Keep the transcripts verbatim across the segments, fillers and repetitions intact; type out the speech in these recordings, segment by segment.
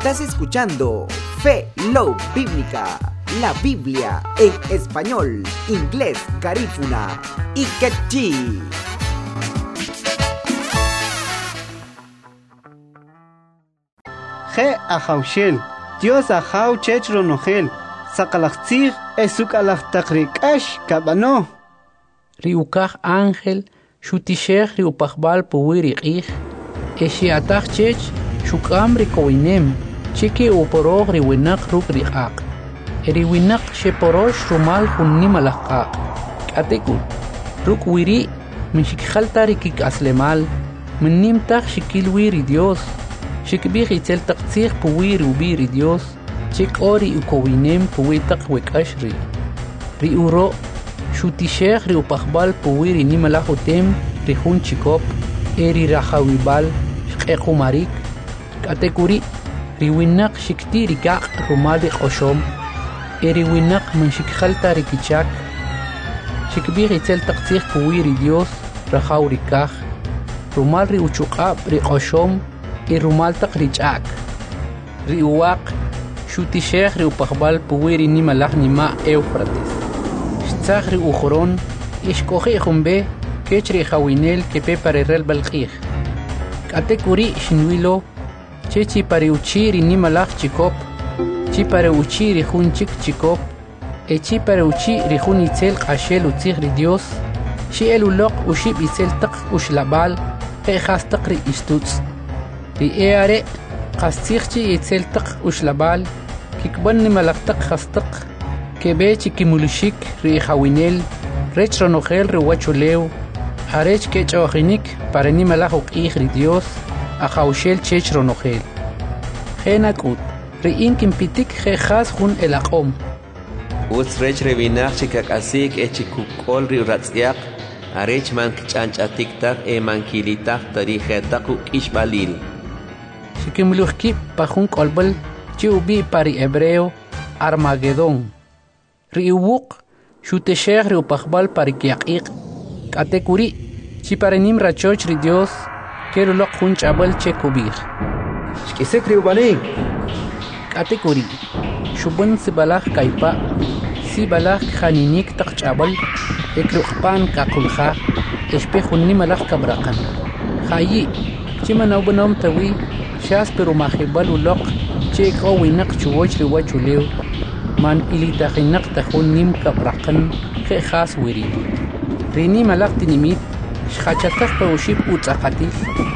Estás escuchando Fe Love Bíblica, la Biblia en español, inglés, garífuna y quechí. Je ahaushel, Dios ahau chechro nogel, sakalachtzig esukalachtakrikash kabano. Riukach ángel, shutishech riupachbal puwiri ich, eshiatach chech, shukam rikoinem, chiki uporog riwinak ruk riak. Eriwinak sheporosh rumal hunnimalakak. Katekul, ruk wiri, min shikhalta rikik aslemal, min nimtach shikilwiri Dios. Shikbih itzel taqtzig puwiri ubiri Dios, chik ori ukowinem puwitak wekashri. Ri uro, shutishech ri upachbal puwiri nimalahutem rihun chikop, eri rahawibal, shkekumarik, katekuri, ri winak shikti rikak rumali qoshom, eri winak man shikhalta rikichak, shikbih itzel taqtzig puwiri Dios, rahawrikach, rumal ri uchukab ri qoshom, irumal takrichak riuak shutishech riupachbal puwiri nimalach nima Eufrates shtzach riujoron ishkoji jumbe kechri jawinel kepe parerel balqij katekuri shinwilo chechi pareuchiri nimalach chikop chi pareuchiri junchik chikop e chi pareuchi rijun itzel qashel utzig ri Dios shi elulok ushib itzel tak ushlabal e khastakri istutz ri eare qastigchi itzeltaq ushlabal kikban nimalaqtaq khastaq kebechi kimulishik ri hawinel rech ronogel ri wachulew arech kechojinik para nimalaq uqij ri Dios ajawshel chech ronogel genakut ri inkimpitik je khas jun elaqom us rech revinach chikakasik echikukol ri ratzyak arech man kchanchatik tak e mankilitak tarijetaq ukishbalil Shikimluhki pajun kolbal chiubi pari hebreo Armagedón. Riubuk shuteshech riupachbal pari kiaqik. Katekuri chiparenim rachoch ri Dios kerulok jun chabal chekubir. Shkisek riubanik. Katekuri shubun sibalach kaipa sibalach khaninik tak chabal ekrukpan kakulha espejun nimalach kabrakan. Khayi chimanaw banom tawi Shas pero mahibal ulok chek o winak chuwoch ri wachulew man ilitahinak tahun nim kabrakan khe khas wiri rini malak tinimit shkhachatak pa ushib utzaqatif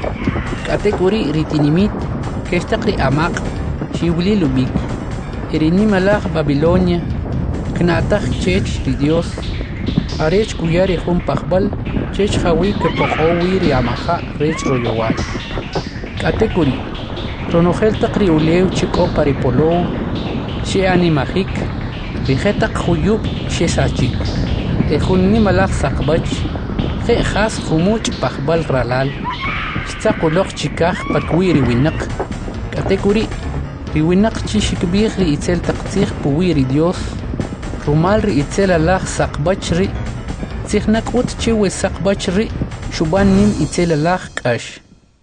kategori ritinimit kestaqri amaq shiwli lubik rini malak Babilonia knatak chech ri Dios arech kuyari jun pahbal chech khawi ke poqowi ri amaja rech royowal kategori Ronogel takri ulew chiko paripolo, she animahik, rijetak huyub she sachik. Ejun nimalach sakbach, je khas khumuch pahbal ralal, stakulok chikach pakwiri winak. Kategori, riwinak chishikbih ri itzel taktzich puwiri Dios, rumal ri itzel alach sakbach ri, tzihnak ut chiwe sakbach ri, shuban nim itzel alach kash.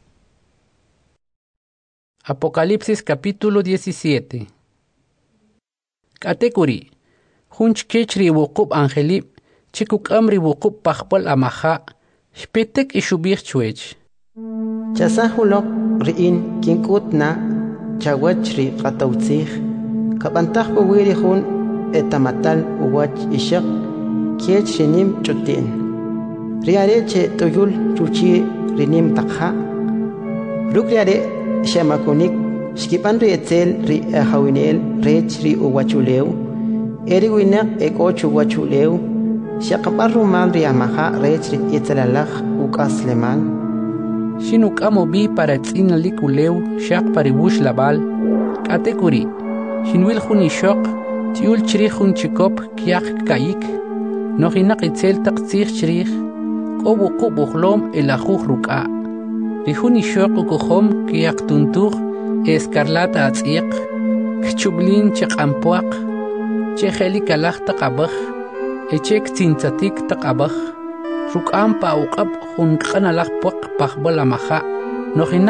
Apocalipsis capítulo diecisiete. Katekuri. Hunch kechri wukub angelip, chikuk amri wukub pachpal amaha, shpetek ishubir chwech. Chasahulok riin kinkut na, chawachri katautzich, kapantach puwiri hun etamatal uwach ishak, kiech rinim chutin. Riareche toyul chuchi rinim takha. Rukriare Shamakunik, Skipan Rietzel, Ri Hawinel, Rech Ri Uwachulew, Eriwinak Ekochu Wachulew, Shakaparuman Riamaha, Rech Ri Itzelalach, Ukasleman. Shinukamo bi para tzina likulew, Shak paribush labal, Katekuri, Shinwil Huni Shok, Tiul Chirihun Chikop, Kiak Kaik, Nohinak Itzel Takzir Chirih, Kobu Kubuhlom Elajuh Ruka. Rihuni shok ukohom kiyak tuntur escarlata atziq kchublin chaqampuaq cheheli kalach taqabaj echek tintzatik taqabaj ruk'am pa uqab junq'ana laj puaq pajbala maja nojina